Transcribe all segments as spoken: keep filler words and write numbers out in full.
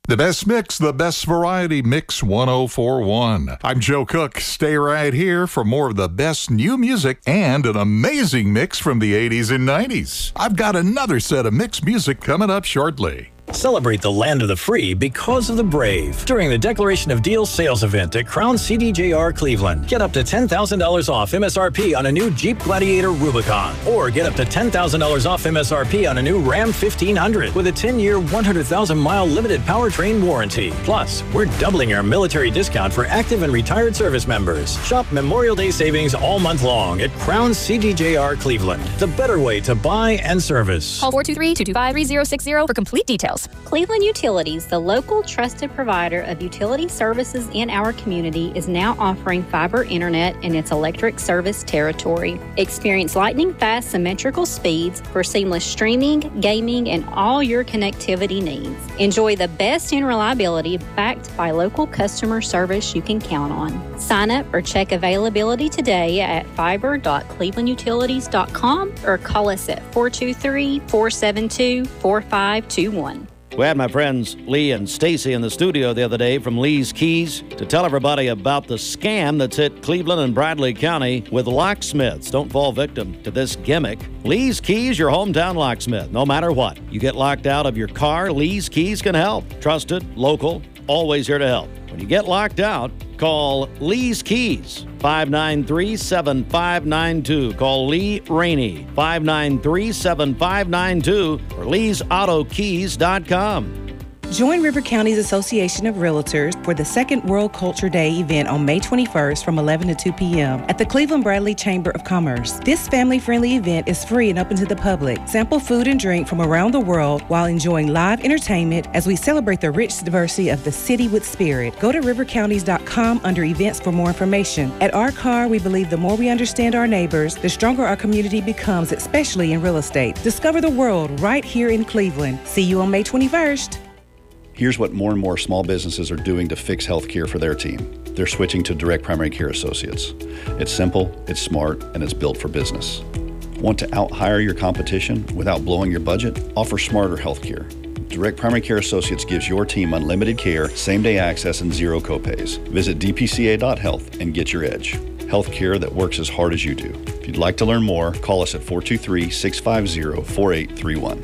The best mix, the best variety, Mix one oh four point one. I'm Joe Cook. Stay right here for more of the best new music and an amazing mix from the eighties and nineties. I've got another set of mixed music coming up shortly. Celebrate the land of the free because of the brave during the Declaration of Deals sales event at Crown C D J R Cleveland. Get up to ten thousand dollars off M S R P on a new Jeep Gladiator Rubicon, or get up to ten thousand dollars off M S R P on a new Ram fifteen hundred with a ten-year, one hundred thousand mile limited powertrain warranty. Plus, we're doubling our military discount for active and retired service members. Shop Memorial Day savings all month long at Crown C D J R Cleveland, the better way to buy and service. Call four two three, two two five, three zero six zero for complete details. Cleveland Utilities, the local trusted provider of utility services in our community, is now offering fiber internet in its electric service territory. Experience lightning-fast symmetrical speeds for seamless streaming, gaming, and all your connectivity needs. Enjoy the best in reliability backed by local customer service you can count on. Sign up or check availability today at fiber dot cleveland utilities dot com or call us at four two three, four seven two, four five two one. We had my friends Lee and Stacy in the studio the other day from Lee's Keys to tell everybody about the scam that's hit Cleveland and Bradley County with locksmiths. Don't fall victim to this gimmick. Lee's Keys, your hometown locksmith, no matter what. You get locked out of your car, Lee's Keys can help. Trusted, local, always here to help. When you get locked out, call Lee's Keys, five nine three, seven five nine two. Call Lee Rainey, five nine three, seven five nine two, or lees auto keys dot com. Join River County's Association of Realtors for the second World Culture Day event on May twenty-first from eleven to two p.m. at the Cleveland Bradley Chamber of Commerce. This family-friendly event is free and open to the public. Sample food and drink from around the world while enjoying live entertainment as we celebrate the rich diversity of the city with spirit. Go to river counties dot com under events for more information. At our car, we believe the more we understand our neighbors, the stronger our community becomes, especially in real estate. Discover the world right here in Cleveland. See you on May twenty-first. Here's what more and more small businesses are doing to fix healthcare for their team. They're switching to Direct Primary Care Associates. It's simple, it's smart, and it's built for business. Want to out-hire your competition without blowing your budget? Offer smarter healthcare. Direct Primary Care Associates gives your team unlimited care, same-day access, and zero copays. Visit d p c a dot health and get your edge. Healthcare that works as hard as you do. If you'd like to learn more, call us at four two three, six five zero, four eight three one.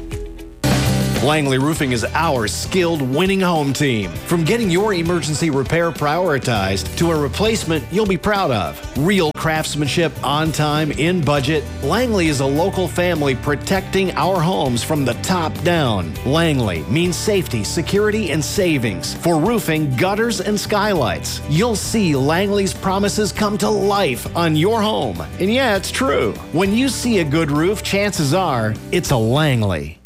Langley Roofing is our skilled winning home team. From getting your emergency repair prioritized to a replacement you'll be proud of. Real craftsmanship, on time, in budget. Langley is a local family protecting our homes from the top down. Langley means safety, security, and savings for roofing, gutters, and skylights. You'll see Langley's promises come to life on your home. And yeah, it's true. When you see a good roof, chances are it's a Langley.